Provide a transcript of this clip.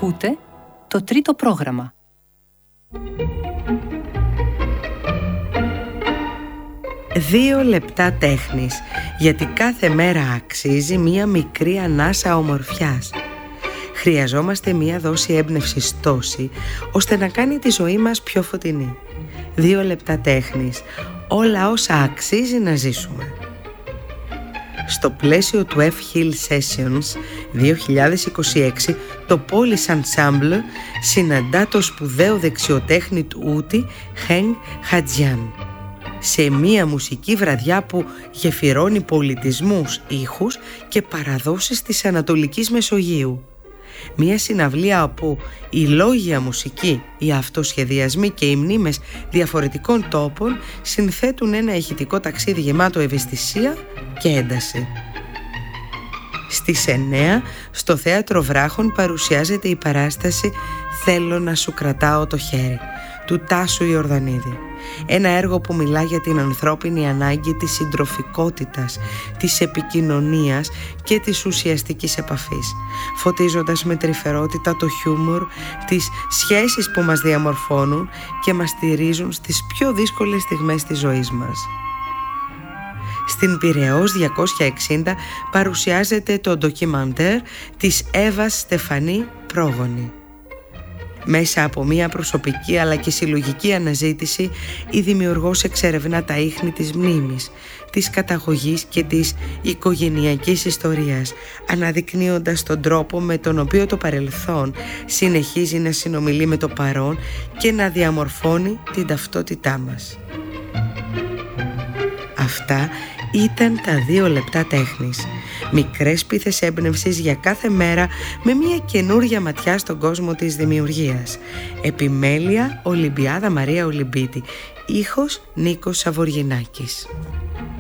Ακούτε το τρίτο πρόγραμμα. Δύο λεπτά τέχνης, γιατί κάθε μέρα αξίζει μία μικρή ανάσα ομορφιάς. Χρειαζόμαστε μία δόση έμπνευσης τόση, ώστε να κάνει τη ζωή μας πιο φωτεινή. 2 λεπτά τέχνης, όλα όσα αξίζει να ζήσουμε. Στο πλαίσιο του F-Hill Sessions 2026, το Polish Ensemble συναντά το σπουδαίο δεξιοτέχνη του ούτη Henk Hadjian σε μία μουσική βραδιά που γεφυρώνει πολιτισμούς, ήχους και παραδόσεις της Ανατολικής Μεσογείου. Μία συναυλία όπου οι λόγια μουσική, οι αυτοσχεδιασμοί και οι μνήμες διαφορετικών τόπων συνθέτουν ένα ηχητικό ταξίδι γεμάτο ευαισθησία και ένταση. Στις 9 στο Θέατρο Βράχων παρουσιάζεται η παράσταση «Θέλω να σου κρατάω το χέρι» του Τάσου Ιορδανίδη. Ένα έργο που μιλά για την ανθρώπινη ανάγκη της συντροφικότητας, της επικοινωνίας και της ουσιαστικής επαφής, φωτίζοντας με τρυφερότητα το χιούμορ, τις σχέσεις που μας διαμορφώνουν και μας στηρίζουν στις πιο δύσκολες στιγμές της ζωής μας. Στην Πειραιώς 260 παρουσιάζεται το ντοκιμαντέρ της Εύας Στεφανή «Πρόγονη». Μέσα από μία προσωπική αλλά και συλλογική αναζήτηση, η δημιουργός εξερευνά τα ίχνη της μνήμης, της καταγωγής και της οικογενειακής ιστορίας, αναδεικνύοντας τον τρόπο με τον οποίο το παρελθόν συνεχίζει να συνομιλεί με το παρόν και να διαμορφώνει την ταυτότητά μας. Αυτά ήταν τα 2 λεπτά τέχνης. Μικρές πίθες έμπνευσης για κάθε μέρα με μια καινούρια ματιά στον κόσμο της δημιουργίας. Επιμέλεια Ολυμπιάδα Μαρία Ολυμπίτη. Ήχος Νίκος Σαβοργινάκης.